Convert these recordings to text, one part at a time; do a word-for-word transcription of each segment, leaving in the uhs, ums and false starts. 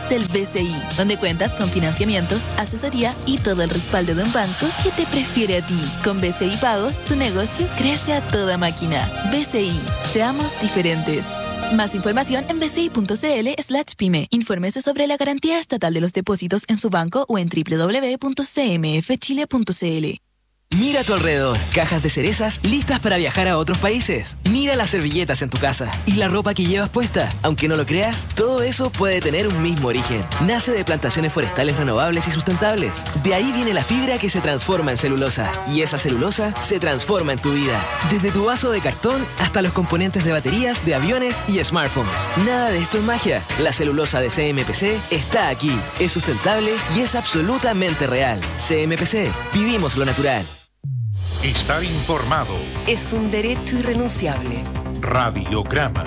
del B C I, donde cuentas con financiamiento, asesoría y todo el respaldo de un banco que te prefiere a ti. Con B C I Pagos, tu negocio crece a toda máquina. B C I, seamos diferentes. Más información en bci.cl slash pyme. Infórmese sobre la garantía estatal de los depósitos en su banco o en doble u doble u doble u punto c m f chile punto c l. Mira a tu alrededor, cajas de cerezas listas para viajar a otros países. Mira las servilletas en tu casa y la ropa que llevas puesta. Aunque no lo creas, todo eso puede tener un mismo origen. Nace de plantaciones forestales renovables y sustentables. De ahí viene la fibra que se transforma en celulosa. Y esa celulosa se transforma en tu vida. Desde tu vaso de cartón hasta los componentes de baterías, de aviones y smartphones. Nada de esto es magia. La celulosa de C M P C está aquí. Es sustentable y es absolutamente real. C M P C. Vivimos lo natural. Estar informado es un derecho irrenunciable. Radiograma.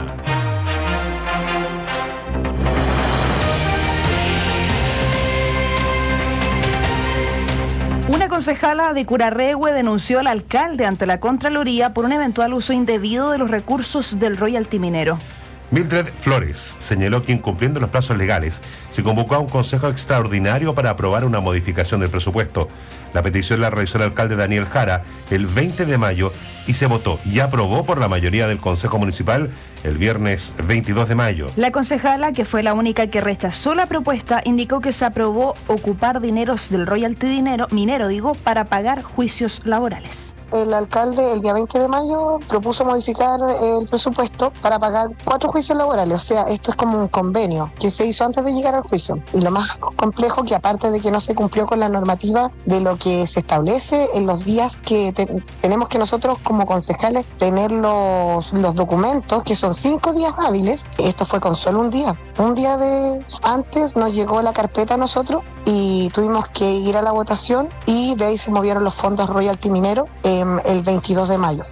Una concejala de Curarrehue denunció al alcalde ante la Contraloría por un eventual uso indebido de los recursos del royalty minero. Mildred Flores señaló que, incumpliendo los plazos legales, se convocó a un consejo extraordinario para aprobar una modificación del presupuesto. La petición la realizó el alcalde Daniel Jara el veinte de mayo y se votó y aprobó por la mayoría del Consejo Municipal el viernes veintidós de mayo. La concejala, que fue la única que rechazó la propuesta, indicó que se aprobó ocupar dineros del royalty dinero, minero, digo, para pagar juicios laborales. El alcalde el día veinte de mayo propuso modificar el presupuesto para pagar cuatro juicios laborales. O sea, esto es como un convenio que se hizo antes de llegar al juicio. Y lo más complejo, que aparte de que no se cumplió con la normativa de lo que se establece en los días que te, tenemos que nosotros como concejales tener los, los documentos, que son cinco días hábiles. Esto fue con solo un día. Un día de antes nos llegó la carpeta a nosotros y tuvimos que ir a la votación, y de ahí se movieron los fondos royalty minero eh, el veintidós de mayo.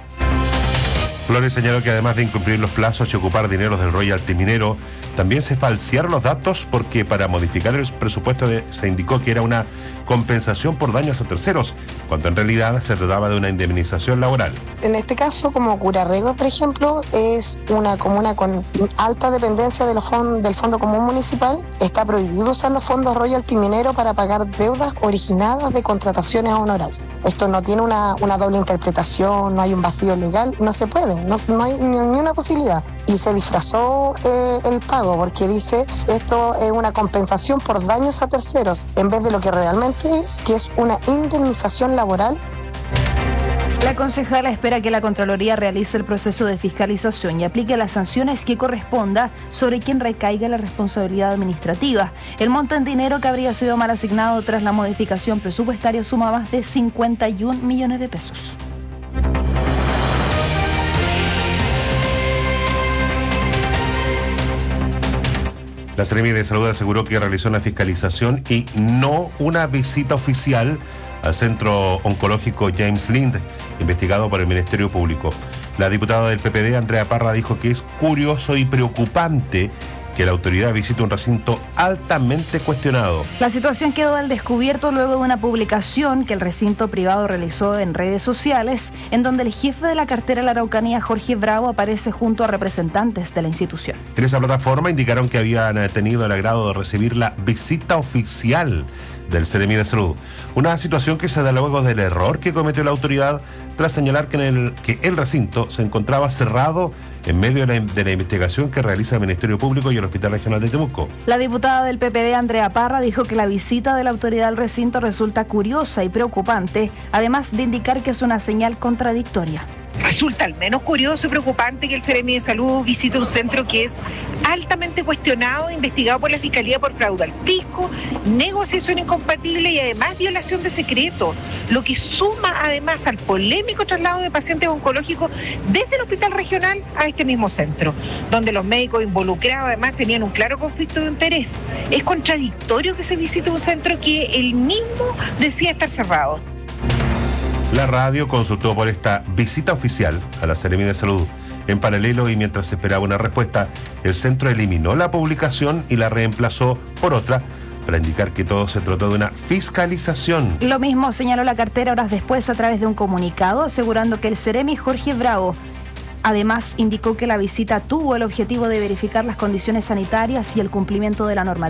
Flores señaló que además de incumplir los plazos y ocupar dineros del royalty minero, también se falsearon los datos, porque para modificar el presupuesto de, se indicó que era una compensación por daños a terceros, cuando en realidad se trataba de una indemnización laboral. En este caso, como Curarrehue, por ejemplo, es una comuna con alta dependencia de los fond- del Fondo Común Municipal. Está prohibido usar los fondos royalty minero para pagar deudas originadas de contrataciones honorarias. Esto no tiene una, una doble interpretación, no hay un vacío legal, no se puede, no, no hay ni, ni una posibilidad. Y se disfrazó eh, el pago, porque dice esto es una compensación por daños a terceros, en vez de lo que realmente es, que es una indemnización laboral. La concejala espera que la Contraloría realice el proceso de fiscalización y aplique las sanciones que corresponda sobre quien recaiga la responsabilidad administrativa. El monto en dinero que habría sido mal asignado tras la modificación presupuestaria suma más de cincuenta y un millones de pesos. La Seremi de Salud aseguró que realizó una fiscalización y no una visita oficial al Centro Oncológico James Lind, investigado por el Ministerio Público. La diputada del P P D, Andrea Parra, dijo que es curioso y preocupante que la autoridad visite un recinto altamente cuestionado. La situación quedó al descubierto luego de una publicación que el recinto privado realizó en redes sociales, en donde el jefe de la cartera de la Araucanía, Jorge Bravo, aparece junto a representantes de la institución. En esa plataforma indicaron que habían tenido el agrado de recibir la visita oficial del Seremi de Salud. Una situación que se da luego del error que cometió la autoridad tras señalar que, en el, que el recinto se encontraba cerrado en medio de la, de la investigación que realiza el Ministerio Público y el Hospital Regional de Temuco. La diputada del P P D, Andrea Parra, dijo que la visita de la autoridad al recinto resulta curiosa y preocupante, además de indicar que es una señal contradictoria. Resulta al menos curioso y preocupante que el Seremi de Salud visite un centro que es altamente cuestionado, investigado por la Fiscalía por fraude al fisco, negociación incompatible y además violación de secreto, lo que suma además al polémico traslado de pacientes oncológicos desde el Hospital Regional a este mismo centro, donde los médicos involucrados además tenían un claro conflicto de interés. Es contradictorio que se visite un centro que él mismo decía estar cerrado. La radio consultó por esta visita oficial a la Seremi de Salud. En paralelo, y mientras se esperaba una respuesta, el centro eliminó la publicación y la reemplazó por otra para indicar que todo se trató de una fiscalización. Lo mismo señaló la cartera horas después a través de un comunicado, asegurando que el Seremi Jorge Bravo además indicó que la visita tuvo el objetivo de verificar las condiciones sanitarias y el cumplimiento de la normativa.